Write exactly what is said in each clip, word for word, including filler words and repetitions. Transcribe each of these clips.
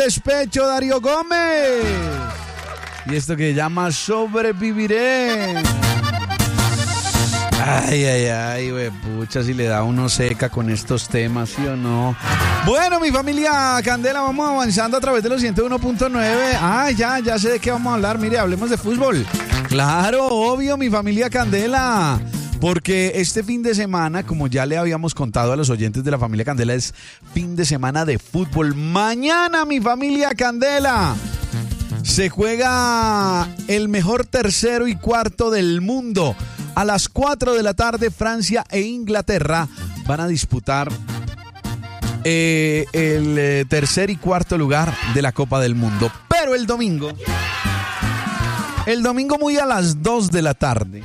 despecho, Darío Gómez. Y esto que llama Sobreviviré. Ay, ay, ay, güey, pucha, si le da uno seca con estos temas, ¿sí o no? Bueno, mi familia Candela, vamos avanzando a través de los ciento uno punto nueve. Ah, ya, ya sé de qué vamos a hablar. Mire, hablemos de fútbol. Claro, obvio, mi familia Candela. Porque este fin de semana, como ya le habíamos contado a los oyentes de la familia Candela, es fin de semana de fútbol. Mañana, mi familia Candela, se juega el mejor tercero y cuarto del mundo. A las cuatro de la tarde, Francia e Inglaterra van a disputar eh, el eh, tercer y cuarto lugar de la Copa del Mundo. Pero el domingo, el domingo muy a las dos de la tarde,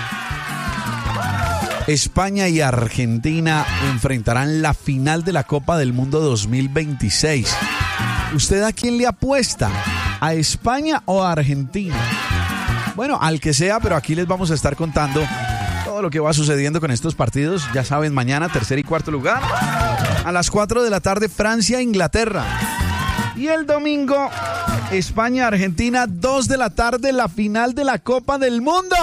España y Argentina enfrentarán la final de la Copa del Mundo dos mil veintiséis. ¿Usted a quién le apuesta? ¿A España o a Argentina? Bueno, al que sea, pero aquí les vamos a estar contando todo lo que va sucediendo con estos partidos. Ya saben, mañana tercer y cuarto lugar. A las cuatro de la tarde, Francia e Inglaterra. Y el domingo, España, Argentina, dos de la tarde, la final de la Copa del Mundo.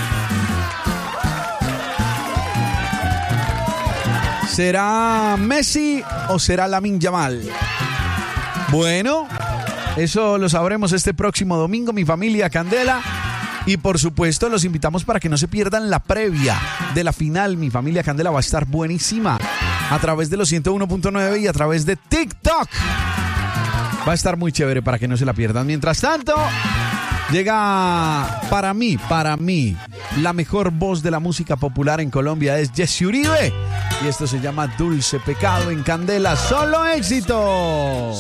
¿Será Messi o será Lamine Yamal? Bueno, eso lo sabremos este próximo domingo, mi familia Candela. Y por supuesto los invitamos para que no se pierdan la previa de la final. Mi familia Candela va a estar buenísima a través de los ciento uno punto nueve y a través de TikTok. Va a estar muy chévere para que no se la pierdan. Mientras tanto, llega para mí, para mí, la mejor voz de la música popular en Colombia es Jessy Uribe. Y esto se llama Dulce Pecado en Candela. ¡Solo éxito!